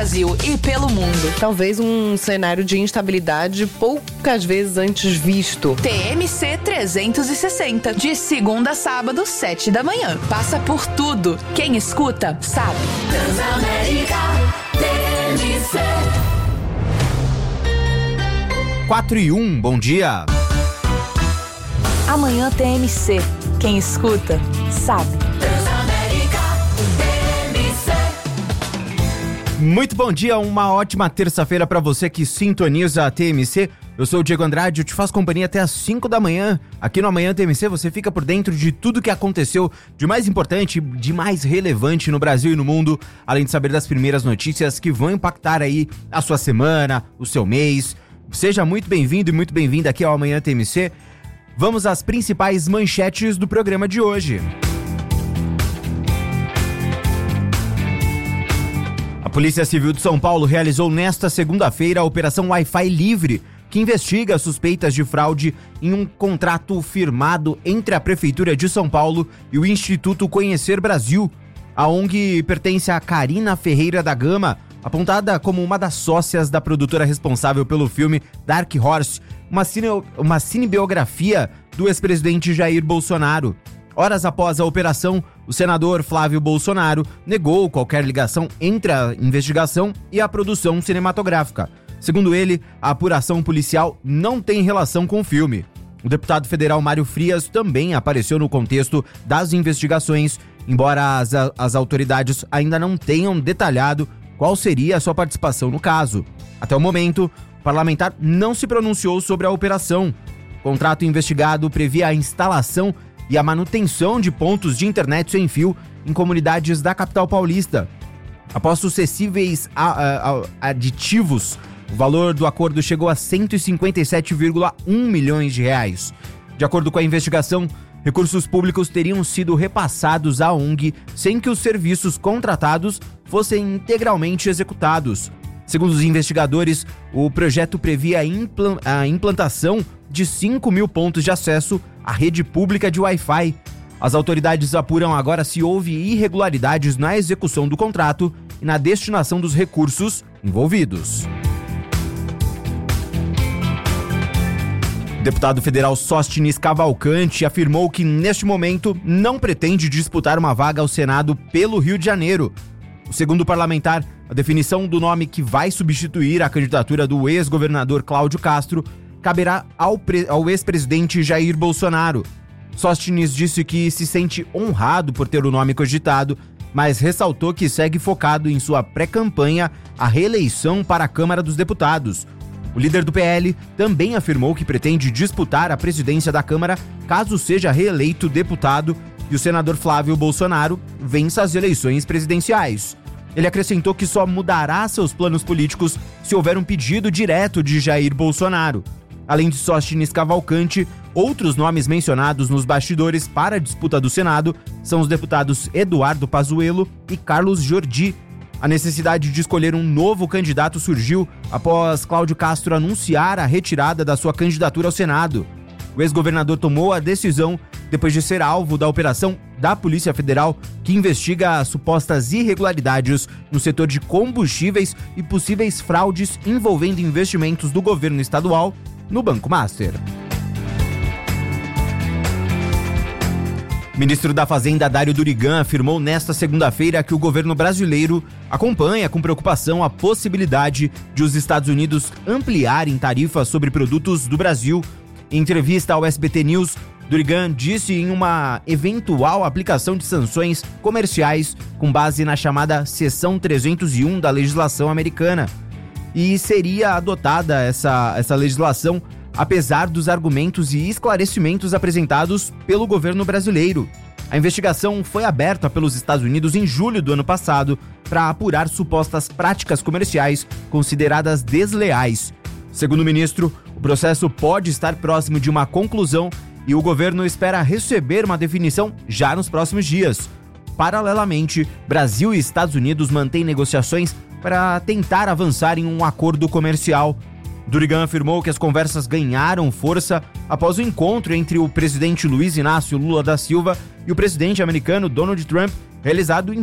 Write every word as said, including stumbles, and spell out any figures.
Brasil e pelo mundo. Talvez um cenário de instabilidade poucas vezes antes visto. T M C trezentos e sessenta, de segunda a sábado, sete da manhã. Passa por tudo. Quem escuta, sabe. Transamérica, T M C. quatro e um, bom dia. Amanhã T M C. Quem escuta, sabe. Transamérica, T M C. Muito bom dia, uma ótima terça-feira para você que sintoniza a T M C. Eu sou o Diego Andrade, eu te faço companhia até às cinco da manhã. Aqui no Amanhã T M C você fica por dentro de tudo que aconteceu de mais importante, de mais relevante no Brasil e no mundo, além de saber das primeiras notícias que vão impactar aí a sua semana, o seu mês. Seja muito bem-vindo e muito bem-vinda aqui ao Amanhã T M C. Vamos às principais manchetes do programa de hoje. A Polícia Civil de São Paulo realizou nesta segunda-feira a Operação Wi-Fi Livre, que investiga suspeitas de fraude em um contrato firmado entre a Prefeitura de São Paulo e o Instituto Conhecer Brasil. A O N G pertence a Karina Ferreira da Gama, apontada como uma das sócias da produtora responsável pelo filme Dark Horse, uma, cine, uma cinebiografia do ex-presidente Jair Bolsonaro. Horas após a operação, o senador Flávio Bolsonaro negou qualquer ligação entre a investigação e a produção cinematográfica. Segundo ele, a apuração policial não tem relação com o filme. O deputado federal Mário Frias também apareceu no contexto das investigações, embora as, as autoridades ainda não tenham detalhado qual seria a sua participação no caso. Até o momento, o parlamentar não se pronunciou sobre a operação. O contrato investigado previa a instalação e a manutenção de pontos de internet sem fio em comunidades da capital paulista. Após sucessíveis aditivos, o valor do acordo chegou a cento e cinquenta e sete vírgula um milhões de reais. De acordo com a investigação, recursos públicos teriam sido repassados à O N G sem que os serviços contratados fossem integralmente executados. Segundo os investigadores, o projeto previa a, implan- a implantação de cinco mil pontos de acesso à rede pública de Wi-Fi. As autoridades apuram agora se houve irregularidades na execução do contrato e na destinação dos recursos envolvidos. O deputado federal Sóstenes Cavalcante afirmou que, neste momento, não pretende disputar uma vaga ao Senado pelo Rio de Janeiro. Segundo o parlamentar, a definição do nome que vai substituir a candidatura do ex-governador Cláudio Castro caberá ao, pre- ao ex-presidente Jair Bolsonaro. Sóstenes disse que se sente honrado por ter o nome cogitado, mas ressaltou que segue focado em sua pré-campanha à reeleição para a Câmara dos Deputados. O líder do P L também afirmou que pretende disputar a presidência da Câmara caso seja reeleito deputado e o senador Flávio Bolsonaro vença as eleições presidenciais. Ele acrescentou que só mudará seus planos políticos se houver um pedido direto de Jair Bolsonaro. Além de Sóstenes Cavalcante, outros nomes mencionados nos bastidores para a disputa do Senado são os deputados Eduardo Pazuello e Carlos Jordi. A necessidade de escolher um novo candidato surgiu após Cláudio Castro anunciar a retirada da sua candidatura ao Senado. O ex-governador tomou a decisão depois de ser alvo da operação da Polícia Federal, que investiga supostas irregularidades no setor de combustíveis e possíveis fraudes envolvendo investimentos do governo estadual no Banco Master. O ministro da Fazenda, Dário Durigan, afirmou nesta segunda-feira que o governo brasileiro acompanha com preocupação a possibilidade de os Estados Unidos ampliarem tarifas sobre produtos do Brasil. Em entrevista ao S B T News, Durigan disse em uma eventual aplicação de sanções comerciais com base na chamada Seção trezentos e um da legislação americana. E seria adotada essa, essa legislação apesar dos argumentos e esclarecimentos apresentados pelo governo brasileiro. A investigação foi aberta pelos Estados Unidos em julho do ano passado para apurar supostas práticas comerciais consideradas desleais. Segundo o ministro, o processo pode estar próximo de uma conclusão e o governo espera receber uma definição já nos próximos dias. Paralelamente, Brasil e Estados Unidos mantêm negociações para tentar avançar em um acordo comercial. Durigan afirmou que as conversas ganharam força após o encontro entre o presidente Luiz Inácio Lula da Silva e o presidente americano Donald Trump, realizado em